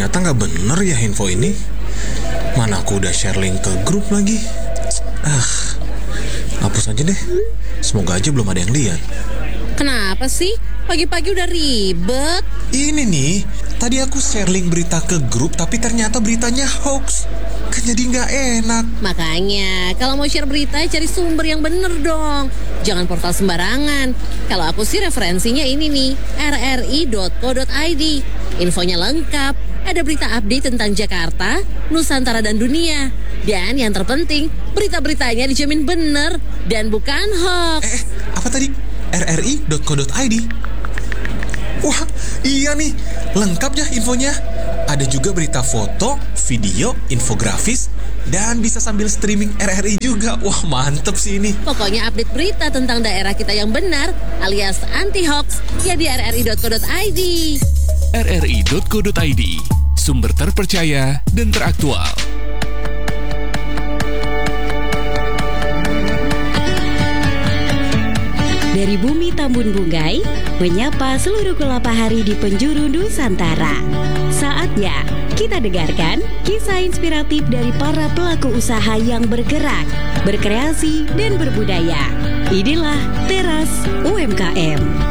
Ternyata nggak bener ya info ini. Mana aku udah share link ke grup lagi. Hapus aja deh. Semoga aja belum ada yang lihat. Kenapa sih? Pagi-pagi udah ribet. Ini nih, tadi aku share link berita ke grup tapi ternyata beritanya hoax. Kan jadi nggak enak. Makanya, kalau mau share berita cari sumber yang bener dong. Jangan portal sembarangan. Kalau aku sih referensinya ini nih, rri.co.id. Infonya lengkap. Ada berita update tentang Jakarta, Nusantara dan dunia. Dan yang terpenting, berita-beritanya dijamin bener dan bukan hoax. Apa tadi? rri.co.id. Wah, iya nih, lengkap ya infonya. Ada juga berita foto, video, infografis, dan bisa sambil streaming RRI juga. Wah, mantep sih ini. Pokoknya update berita tentang daerah kita yang benar alias anti-hoax ya di rri.co.id. rri.co.id, sumber terpercaya dan teraktual. Dari bumi Tambun Bunggai, menyapa seluruh kelapa hari di penjuru Nusantara. Saatnya kita dengarkan kisah inspiratif dari para pelaku usaha yang bergerak, berkreasi, dan berbudaya. Inilah Teras UMKM.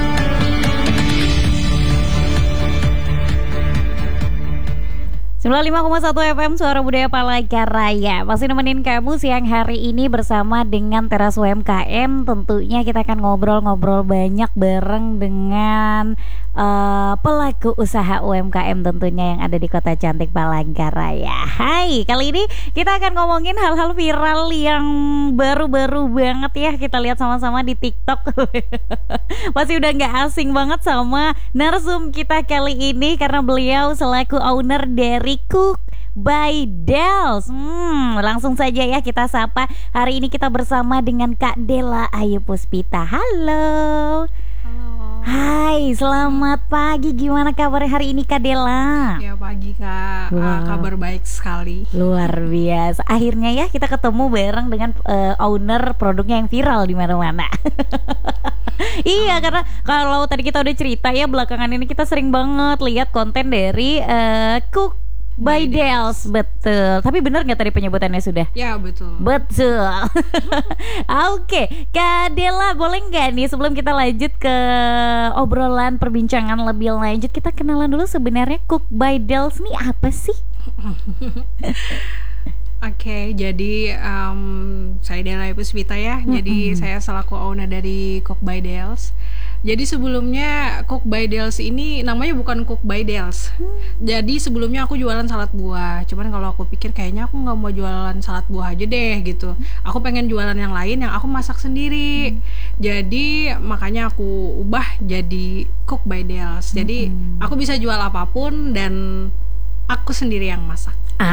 95,1 FM Suara Budaya Palangkaraya. Masih nemenin kamu siang hari ini bersama dengan Teras UMKM. Tentunya kita akan ngobrol-ngobrol banyak bareng dengan pelaku usaha UMKM tentunya yang ada di kota cantik Palangkaraya. Hai, kali ini kita akan ngomongin hal-hal viral yang baru-baru banget ya. Kita lihat sama-sama di TikTok. Masih udah gak asing banget sama narsum kita kali ini karena beliau selaku owner dari Cook by Dels. Langsung saja ya kita sapa. Hari ini kita bersama dengan Kak Della Ayu Puspita. Halo. Hai, selamat pagi. Gimana kabarnya hari ini Kak Della? Ya pagi Kak, kabar baik sekali. Luar biasa. Akhirnya ya kita ketemu bareng dengan owner produknya yang viral di mana-mana. Iya, karena kalau tadi kita udah cerita ya belakangan ini kita sering banget lihat konten dari Cook by Dels, betul. Tapi benar nggak tadi penyebutannya sudah? Ya betul. Betul. Oke, Kak Della boleh nggak nih sebelum kita lanjut ke obrolan perbincangan lebih lanjut, kita kenalan dulu sebenarnya Cook by Dels nih apa sih? Oke, jadi saya Della Puspita ya. Jadi saya selaku owner dari Cook by Dels. Jadi sebelumnya Cook by Dels ini namanya bukan Cook by Dels. Jadi sebelumnya aku jualan salad buah. Cuman kalau aku pikir kayaknya aku nggak mau jualan salad buah aja deh gitu. Aku pengen jualan yang lain yang aku masak sendiri. Jadi makanya aku ubah jadi Cook by Dels. Jadi aku bisa jual apapun dan aku sendiri yang masak.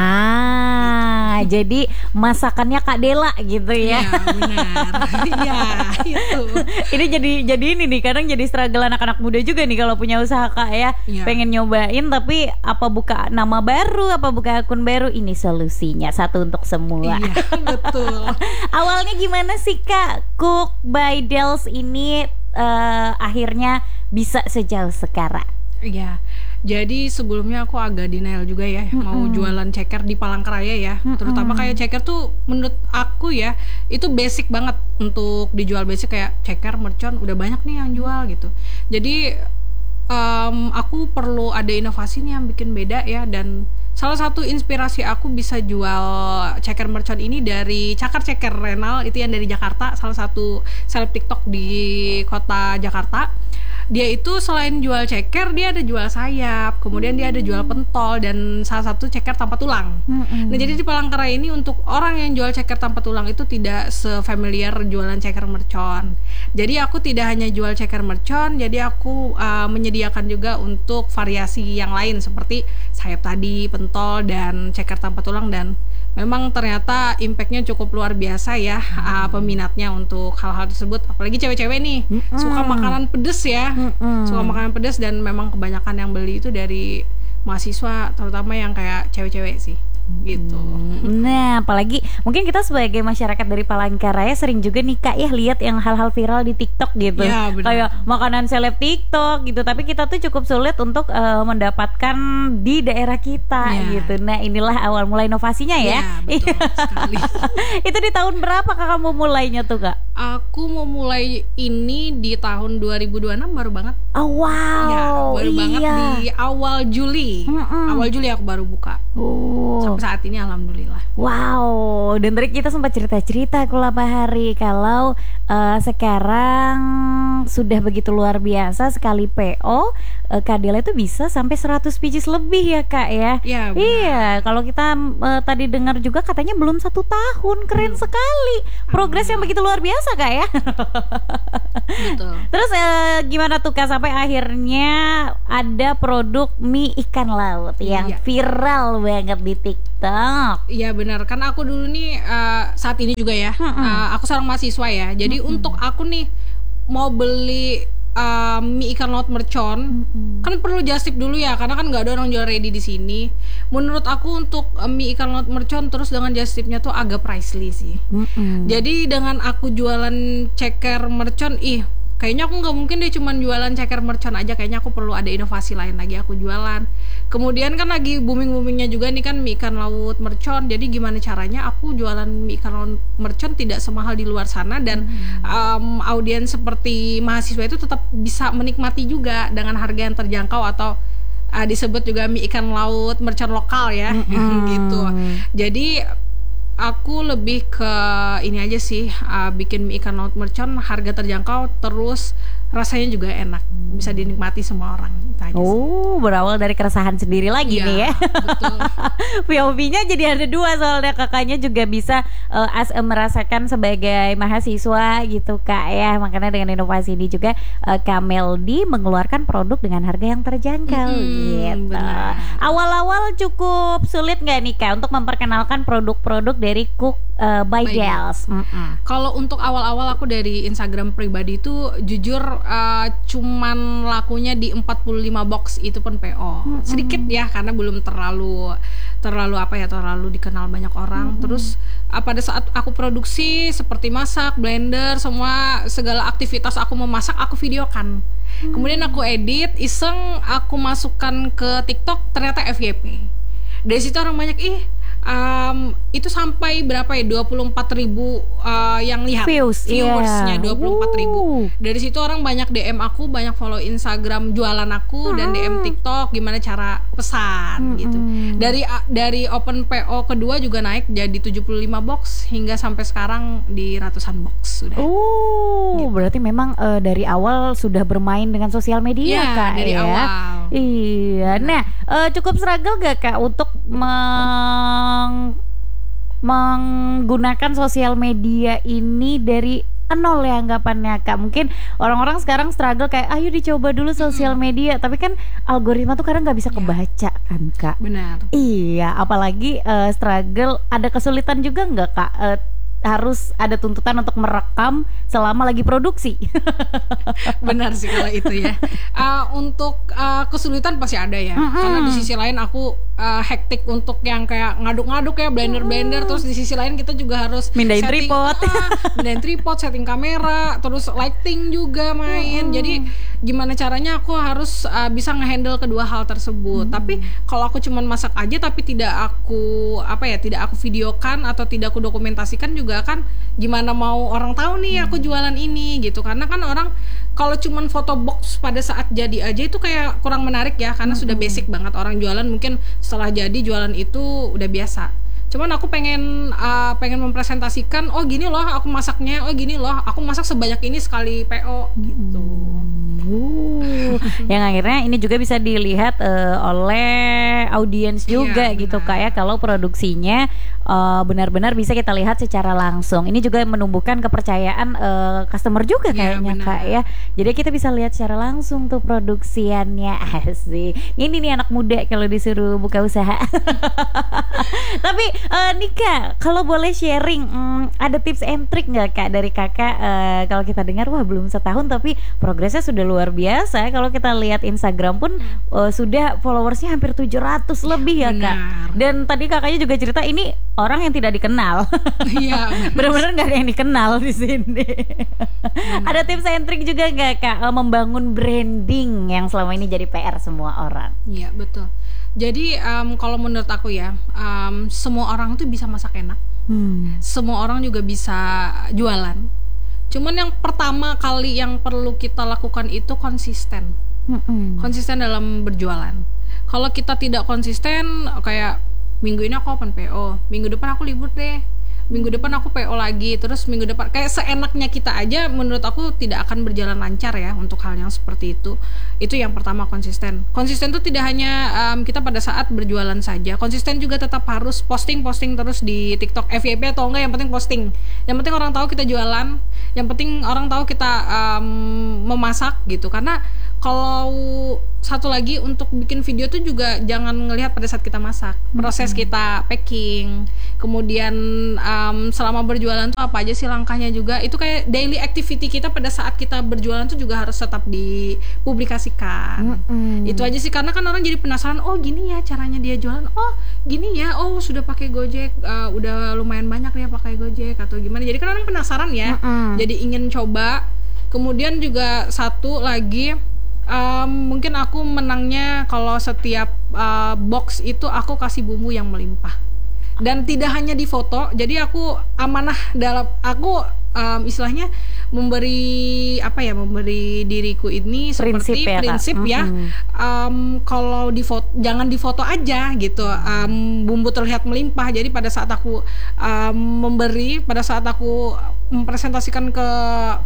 Jadi masakannya Kak Della gitu ya. Iya, benar. Iya, itu. Ini jadi ini nih, kadang jadi struggle anak-anak muda juga nih kalau punya usaha Kak ya. Iya. Pengen nyobain tapi apa buka nama baru, apa buka akun baru, ini solusinya satu untuk semua. Iya, betul. Awalnya gimana sih Kak Cook by Dels ini akhirnya bisa sejauh sekarang? Iya. Jadi sebelumnya aku agak denial juga ya mau jualan ceker di Palangkaraya ya. Terutama kayak ceker tuh menurut aku ya itu basic banget untuk dijual, basic kayak ceker, mercon udah banyak nih yang jual gitu. Jadi aku perlu ada inovasi nih yang bikin beda ya. Dan salah satu inspirasi aku bisa jual ceker mercon ini dari Cakar Ceker Renal, itu yang dari Jakarta, salah satu seleb TikTok di kota Jakarta. Dia itu selain jual ceker, dia ada jual sayap, kemudian dia ada jual pentol, dan salah satu ceker tanpa tulang. Nah jadi di Palangkaraya ini untuk orang yang jual ceker tanpa tulang itu tidak sefamiliar jualan ceker mercon. Jadi aku tidak hanya jual ceker mercon, jadi aku menyediakan juga untuk variasi yang lain seperti sayap tadi, pentol, dan ceker tanpa tulang. Dan memang ternyata impactnya cukup luar biasa ya, peminatnya untuk hal-hal tersebut. Apalagi cewek-cewek nih suka makanan pedes ya, suka makanan pedes, dan memang kebanyakan yang beli itu dari mahasiswa, terutama yang kayak cewek-cewek sih. gitu. Nah, apalagi mungkin kita sebagai masyarakat dari Palangkaraya sering juga nih Kak ya lihat yang hal-hal viral di TikTok gitu. Ya, benar. Kayak makanan seleb TikTok gitu, tapi kita tuh cukup sulit untuk mendapatkan di daerah kita Ya. gitu. Nah, inilah awal mulai inovasinya ya. Betul sekali. Itu di tahun berapa Kak kamu mulainya tuh Kak? Aku mau mulai ini di tahun 2026 baru banget. Oh wow. Ya, baru banget iya. di awal Juli. Awal Juli aku baru buka. Sampai saat ini alhamdulillah. Wow, dan tadi kita sempat cerita-cerita Kulapahari kalau sekarang sudah begitu luar biasa sekali PO, Kak Dela itu bisa sampai 100 pieces lebih ya Kak ya. Ya, benar. Iya, kalau kita tadi dengar juga katanya belum 1 tahun, keren sekali. Progres yang begitu luar biasa Kak ya. Betul. Terus gimana tuh Kak sampai akhirnya ada produk mie ikan laut yang Iya. viral banget di TikTok. Iya benar, kan aku dulu nih saat ini juga ya, aku seorang mahasiswa ya. Jadi untuk aku nih mau beli mie ikan laut mercon, kan perlu just tip dulu ya, karena kan nggak ada orang jual ready di sini. Menurut aku untuk mie ikan laut mercon terus dengan just tipnya tuh agak pricey sih. Jadi dengan aku jualan ceker mercon, kayaknya aku nggak mungkin deh cuman jualan ceker mercon aja, kayaknya aku perlu ada inovasi lain lagi aku jualan. Kemudian kan lagi booming-boomingnya juga nih kan mie ikan laut mercon, jadi gimana caranya aku jualan mie ikan laut mercon tidak semahal di luar sana dan audiens seperti mahasiswa itu tetap bisa menikmati juga dengan harga yang terjangkau atau disebut juga mie ikan laut mercon lokal ya. Gitu. Jadi aku lebih ke ini aja sih, bikin mie ikan laut mercon harga terjangkau, terus rasanya juga enak, bisa dinikmati semua orang. Itu aja sih. Berawal dari keresahan sendiri lagi Iya, nih ya. betul. POV-nya jadi ada 2 soalnya kakaknya juga bisa merasakan sebagai mahasiswa gitu Kak ya. Makanya dengan inovasi ini juga Kameldi mengeluarkan produk dengan harga yang terjangkau gitu. benar. Awal-awal cukup sulit nggak nih Kak untuk memperkenalkan produk-produk dari Cook by By Dels? Kalau untuk awal-awal aku dari Instagram pribadi itu jujur cuman lakunya di 45 box, itu pun PO. Sedikit ya karena belum terlalu dikenal banyak orang. Terus pada saat aku produksi seperti masak, blender, segala aktivitas aku memasak aku videokan. Kemudian aku edit, iseng aku masukkan ke TikTok, ternyata FYP. Dari situ orang banyak itu sampai berapa ya, 24.000 yang lihat viewersnya, 24.000. Dari situ orang banyak DM aku, banyak follow Instagram jualan aku dan DM TikTok gimana cara pesan gitu. Dari open PO kedua juga naik jadi 75 box hingga sampai sekarang di ratusan box sudah. Gitu. Berarti memang dari awal sudah bermain dengan sosial media Iya, Kak dari ya. awal. Iya. Nah, cukup struggle gak Kak untuk menggunakan sosial media ini dari nol ya anggapannya Kak? Mungkin orang-orang sekarang struggle kayak ayo dicoba dulu sosial media, tapi kan algoritma tuh kadang nggak bisa kebaca kan Kak? Benar. Iya, apalagi struggle, ada kesulitan juga nggak Kak? Harus ada tuntutan untuk merekam selama lagi produksi. Benar sih kalau itu ya. Untuk kesulitan pasti ada ya. Karena di sisi lain aku hektik untuk yang kayak ngaduk-ngaduk ya, blender-blender. Terus di sisi lain kita juga harus Mindahin setting, tripod, setting kamera, terus lighting juga main. Jadi gimana caranya aku harus bisa ngehandle kedua hal tersebut. Tapi kalau aku cuman masak aja tapi tidak aku videokan atau tidak aku dokumentasikan juga kan gimana mau orang tahu nih aku jualan ini gitu. Karena kan orang kalau cuman foto box pada saat jadi aja itu kayak kurang menarik ya, karena sudah basic banget. Orang jualan mungkin setelah jadi jualan itu udah biasa. Cuman aku pengen mempresentasikan, oh gini loh aku masaknya, oh gini loh aku masak sebanyak ini sekali PO gitu. Yang akhirnya ini juga bisa dilihat oleh audiens juga Iya, gitu benar. Kak ya, kalau produksinya benar-benar bisa kita lihat secara langsung. Ini juga menumbuhkan kepercayaan customer juga Iya, kayaknya benar. Kak ya. Jadi kita bisa lihat secara langsung tuh produksiannya. Asik. Ini nih anak muda kalau disuruh buka usaha. Tapi Nika, kalau boleh sharing, ada tips and trick nggak Kak dari Kakak? Kalau kita dengar wah belum setahun tapi progresnya sudah luar biasa. Kalau kita lihat Instagram pun sudah followersnya hampir 700 lebih ya Kak. Benar. Dan tadi kakaknya juga cerita ini orang yang tidak dikenal. Iya. Benar-benar nggak ada yang dikenal di sini. Ada tips and trick juga nggak Kak membangun branding yang selama ini jadi PR semua orang? Iya, betul. Jadi kalau menurut aku ya, semua orang tuh bisa masak enak. Semua orang juga bisa jualan. Cuman yang pertama kali yang perlu kita lakukan itu konsisten. Konsisten dalam berjualan. Kalau kita tidak konsisten, kayak minggu ini aku open PO, minggu depan aku libur deh, minggu depan aku PO lagi, terus minggu depan kayak seenaknya kita aja, menurut aku tidak akan berjalan lancar ya untuk hal yang seperti itu. Itu yang pertama, konsisten. Konsisten itu tidak hanya kita pada saat berjualan saja, konsisten juga tetap harus posting terus di TikTok, FYP atau enggak, yang penting posting. Yang penting orang tahu kita jualan, yang penting orang tahu kita memasak gitu. Karena kalau satu lagi, untuk bikin video tuh juga jangan ngelihat pada saat kita masak, proses kita packing, kemudian selama berjualan tuh apa aja sih langkahnya juga. Itu kayak daily activity kita pada saat kita berjualan tuh juga harus tetap dipublikasikan. Itu aja sih, karena kan orang jadi penasaran, oh gini ya caranya dia jualan, oh gini ya, oh sudah pakai Gojek, udah lumayan banyak dia pakai Gojek atau gimana. Jadi kan orang penasaran ya, jadi ingin coba. Kemudian juga satu lagi, mungkin aku menangnya kalau setiap box itu aku kasih bumbu yang melimpah. Dan tidak hanya di foto, jadi aku amanah dalam, aku istilahnya memberi diriku ini seperti prinsip ya, kalau di foto, jangan di foto aja gitu, bumbu terlihat melimpah. Jadi pada saat aku memberi, pada saat aku mempresentasikan ke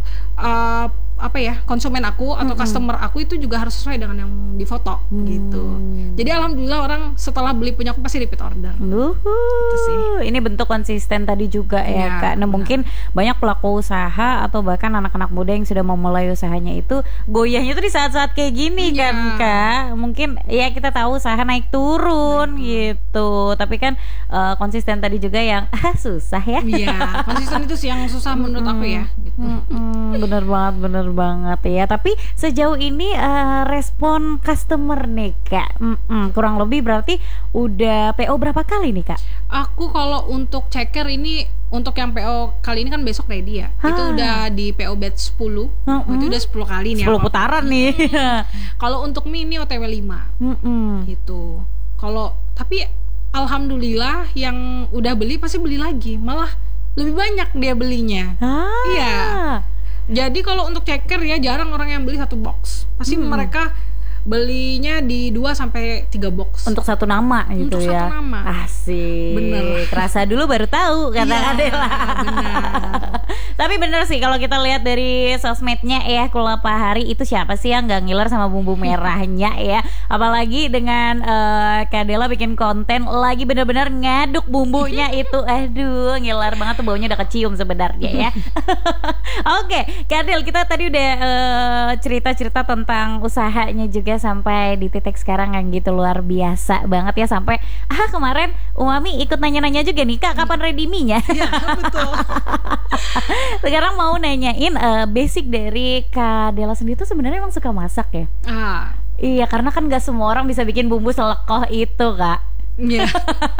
konsumen aku atau customer aku, itu juga harus sesuai dengan yang difoto gitu. Jadi alhamdulillah orang setelah beli punya aku pasti repeat order. Itu sih. Ini bentuk konsisten tadi juga ya Kak. Nah mungkin banyak pelaku usaha atau bahkan anak-anak muda yang sudah memulai usahanya itu goyahnya tuh di saat-saat kayak gini kan Kak. Mungkin ya kita tahu usaha naik turun gitu, tapi kan konsisten tadi juga yang susah ya. Iya, konsisten itu sih yang susah menurut aku ya gitu. Bener banget ya. Tapi sejauh ini respon customer nih Kak, kurang lebih berarti udah PO berapa kali nih Kak? Aku kalau untuk ceker ini, untuk yang PO kali ini kan besok ready ya. Itu udah di PO batch 10. Itu udah 10 kali nih. 10 putaran nih. Kalau untuk mie ini OTW 5. Gitu. Kalau tapi alhamdulillah yang udah beli pasti beli lagi. Malah lebih banyak dia belinya. Iya. Jadi kalau untuk ceker ya jarang orang yang beli satu box. Pasti mereka belinya di 2 sampai 3 box. Untuk satu nama gitu untuk ya. Satu nama. Asik. Bener. Kerasa dulu baru tahu kata Adela. Benar. Tapi bener sih kalau kita lihat dari sosmednya ya, Kulapahari itu siapa sih yang gak ngiler sama bumbu merahnya ya. Apalagi dengan Kak Adela bikin konten lagi bener-bener ngaduk bumbunya itu. Aduh ngiler banget tuh, baunya udah kecium sebenarnya ya. Oke Kak Adel, kita tadi udah cerita-cerita tentang usahanya juga sampai di titik sekarang yang gitu luar biasa banget ya. Sampai kemarin Umami ikut nanya-nanya juga nih Kak, kapan ready mie-nya? Iya, betul. Sekarang mau nanyain basic dari Kak Dela sendiri tuh sebenarnya emang suka masak ya? Iya, karena kan gak semua orang bisa bikin bumbu selekoh itu Kak. Iya.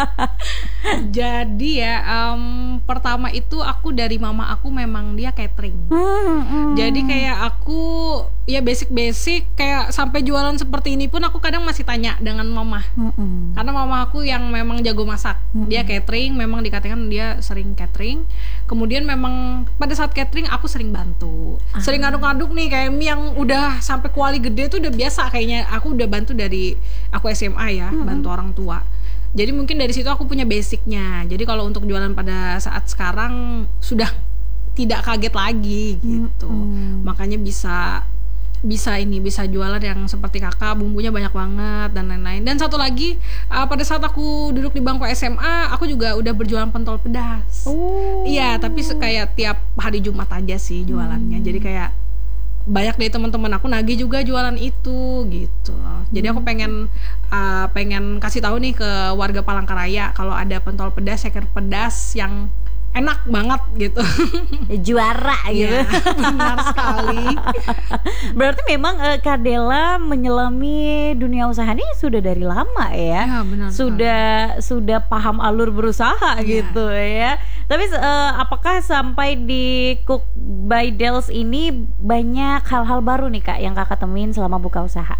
Jadi ya pertama itu aku dari mama aku memang dia catering. Jadi kayak aku ya basic kayak sampai jualan seperti ini pun aku kadang masih tanya dengan mama. Karena mama aku yang memang jago masak. Dia catering, memang dikatakan dia sering catering. Kemudian memang pada saat catering aku sering bantu. Sering ngaduk-ngaduk nih kayak mie yang udah sampai kuali gede tuh udah biasa kayaknya. Aku udah bantu dari aku SMA ya, bantu orang tua. Jadi mungkin dari situ aku punya basicnya. Jadi kalau untuk jualan pada saat sekarang sudah tidak kaget lagi gitu. Makanya bisa bisa jualan yang seperti kakak, bumbunya banyak banget dan lain-lain. Dan satu lagi, pada saat aku duduk di bangku SMA, aku juga udah berjualan pentol pedas. Iya, tapi kayak tiap hari Jumat aja sih jualannya. Jadi kayak banyak deh teman-teman aku nagih juga jualan itu gitu. Jadi aku pengen kasih tahu nih ke warga Palangkaraya kalau ada pentol pedas, ceker pedas yang enak banget gitu. Juara gitu. Ya, benar sekali. Berarti memang Kak Della menyelami dunia usaha ini sudah dari lama ya. Ya, benar Sudah paham alur berusaha gitu ya. Tapi apakah sampai di Cook by Dels ini banyak hal-hal baru nih Kak yang Kakak temuin selama buka usaha?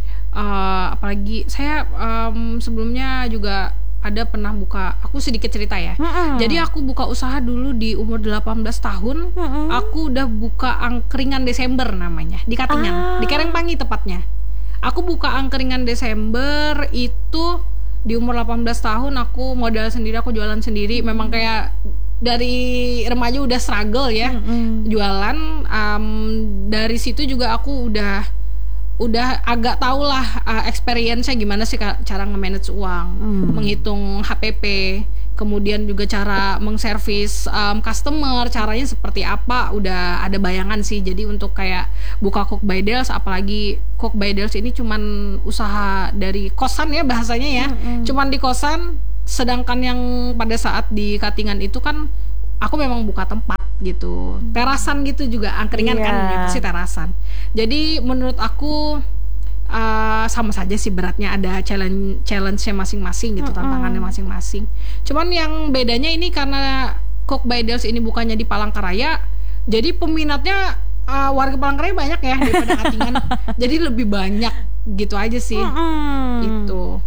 Apalagi saya sebelumnya juga ada pernah buka, aku sedikit cerita ya. Jadi aku buka usaha dulu di umur 18 tahun. Aku udah buka angkringan Desember namanya, di Katingan, di Karangpangi tepatnya. Aku buka angkringan Desember itu di umur 18 tahun. Aku modal sendiri, aku jualan sendiri. Memang kayak dari remaja udah struggle ya jualan. Dari situ juga aku udah agak tau lah experience-nya gimana sih cara nge-manage uang, menghitung HPP, kemudian juga cara mengservis customer, caranya seperti apa, udah ada bayangan sih. Jadi untuk kayak buka Cook by Dels, apalagi Cook by Dels ini cuman usaha dari kosan ya bahasanya ya, cuman di kosan. Sedangkan yang pada saat di Katingan itu kan aku memang buka tempat gitu, terasan gitu juga, angkringan kan ya, pasti terasan. Jadi menurut aku sama saja sih beratnya, ada challenge-nya masing-masing gitu, tantangannya masing-masing. Cuman yang bedanya ini karena Cook by Dels ini bukannya di Palangkaraya, jadi peminatnya warga Palangkaraya banyak ya daripada Katingan. Jadi lebih banyak gitu aja sih. Itu.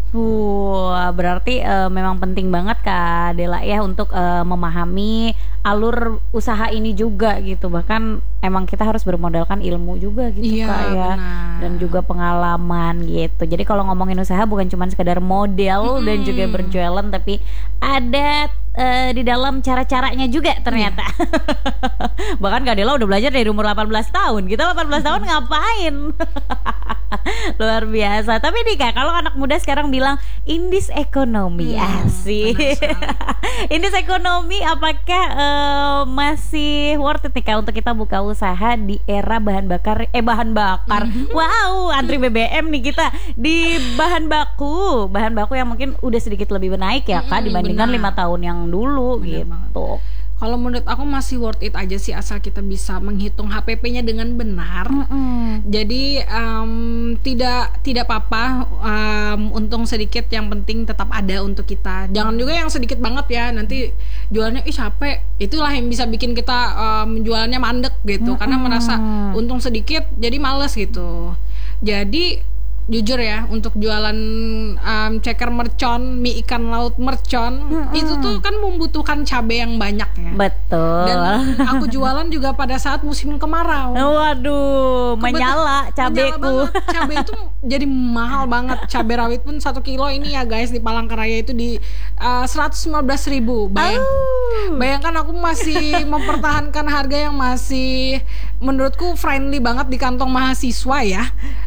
Berarti memang penting banget Kak Della ya untuk memahami alur usaha ini juga gitu. Bahkan emang kita harus bermodalkan ilmu juga gitu Kak ya. Benar. Dan juga pengalaman gitu. Jadi kalau ngomongin usaha bukan cuma sekedar model dan juga berjualan, tapi ada di dalam cara-caranya juga ternyata. Bahkan Kak Della udah belajar dari umur 18 tahun. Kita 18 tahun ngapain? Luar biasa. Tapi nih Kak, kalau anak muda sekarang bilang indis ekonomi, asik. Indis ekonomi, apakah masih worth it nih Kak untuk kita buka usaha di era bahan bakar? Wow, antri BBM nih kita di bahan baku yang mungkin udah sedikit lebih naik ya Kak dibandingkan 5 tahun yang dulu. Bener gitu banget. Kalau menurut aku masih worth it aja sih, asal kita bisa menghitung HPP-nya dengan benar. Jadi tidak apa-apa, untung sedikit, yang penting tetap ada untuk kita. Jangan juga yang sedikit banget ya, nanti jualnya capek. Itulah yang bisa bikin kita jualannya mandek gitu, karena merasa untung sedikit jadi males gitu. Jadi jujur ya, untuk jualan ceker mercon, mie ikan laut mercon, itu tuh kan membutuhkan cabai yang banyak ya. Betul. Dan aku jualan juga pada saat musim kemarau. Waduh, menyala cabeku. Cabai itu jadi mahal banget. Cabai rawit pun 1 kilo ini ya guys di Palangkaraya itu di 115.000. Bayangkan aku masih mempertahankan harga yang masih menurutku friendly banget di kantong mahasiswa ya.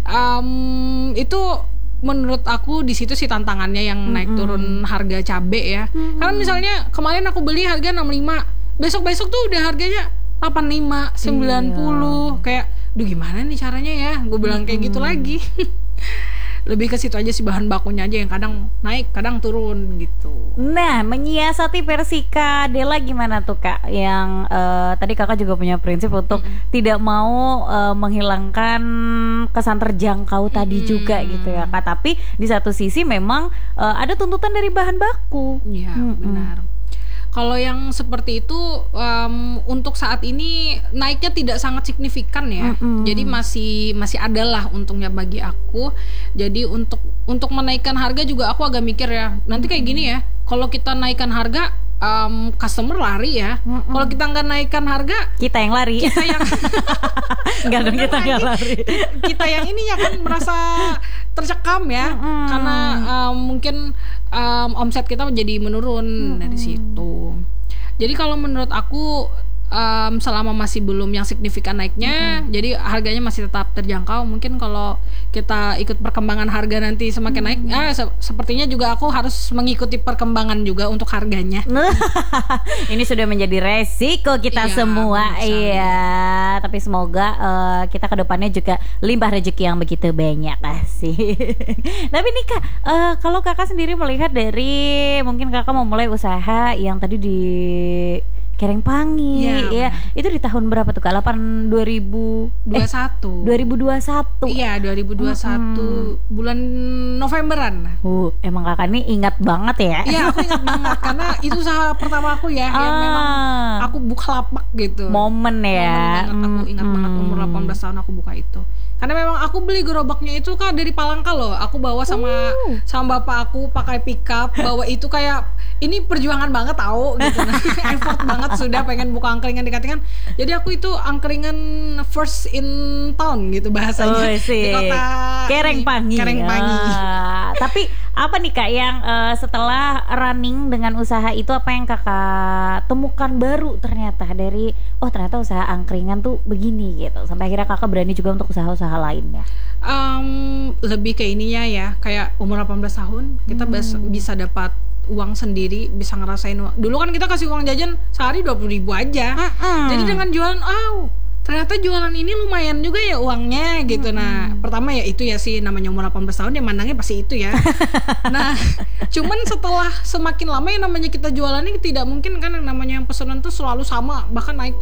Itu menurut aku di situ sih tantangannya, yang naik turun harga cabai ya. Karena misalnya kemarin aku beli harga 65, besok-besok tuh udah harganya 85, 90. Kayak, duh gimana nih caranya ya? Gue bilang kayak gitu lagi. Lebih ke situ aja sih, bahan bakunya aja yang kadang naik, kadang turun gitu. Nah, menyiasati versi Kak Della gimana tuh Kak? Yang tadi Kakak juga punya prinsip untuk tidak mau menghilangkan kesan terjangkau tadi juga gitu ya Kak. Tapi di satu sisi memang ada tuntutan dari bahan baku. Iya, benar. Kalau yang seperti itu untuk saat ini naiknya tidak sangat signifikan ya. Jadi masih ada lah untungnya bagi aku. Jadi untuk menaikkan harga juga aku agak mikir ya. Nanti kayak gini ya. Kalau kita naikkan harga, customer lari ya. Kalau kita nggak naikkan harga, kita yang lari. Kita yang nggak dong, kita nggak lari. Kita yang ini ya kan merasa tercekam ya. Karena mungkin omset kita menjadi menurun dari situ. Jadi kalau menurut aku selama masih belum yang signifikan naiknya, jadi harganya masih tetap terjangkau. Mungkin kalau kita ikut perkembangan harga nanti semakin naik, sepertinya juga aku harus mengikuti perkembangan juga untuk harganya. Ini sudah menjadi resiko kita Iya, semua. benar sekali. Iya, tapi semoga kita ke depannya juga limpah rezeki yang begitu banyak sih. Tapi nih Kak, kalau Kakak sendiri melihat dari mungkin Kakak mau mulai usaha yang tadi di Kerengpangi, Iya, ya. Itu di tahun berapa tuh Kak? 21. 2021. Iya, 2021 bulan Novemberan. Emang Kakak nih ingat banget ya? Iya, aku ingat banget karena itu usaha pertama aku ya, yang memang aku buka lapak gitu. Momen ya. Momen banget, aku ingat banget umur 18 tahun aku buka itu. Karena memang aku beli gerobaknya itu Kak dari Palangka loh. Aku bawa sama bapak aku pakai pickup, bawa itu kayak ini perjuangan banget tahu gitu. Nah, effort banget sudah pengen buka angkringan di Katingan. Jadi aku itu angkringan first in town gitu bahasanya. Di kota Kerengpangi. Kerengpangi. Tapi apa nih Kak yang setelah running dengan usaha itu, apa yang Kakak temukan baru ternyata dari ternyata usaha angkringan tuh begini gitu, sampai akhirnya Kakak berani juga untuk usaha-usaha lainnya? Lebih ke ininya ya, kayak umur 18 tahun kita bisa dapat uang sendiri, bisa ngerasain uang. Dulu kan kita kasih uang jajan sehari 20.000 aja. Jadi dengan jualan, ternyata jualan ini lumayan juga ya uangnya gitu. Nah, pertama ya itu ya sih, namanya umur 18 tahun ya mandangnya pasti itu ya. Nah, cuman setelah semakin lama yang namanya kita jualan ini tidak mungkin kan, yang namanya yang pesanan tuh selalu sama, bahkan naik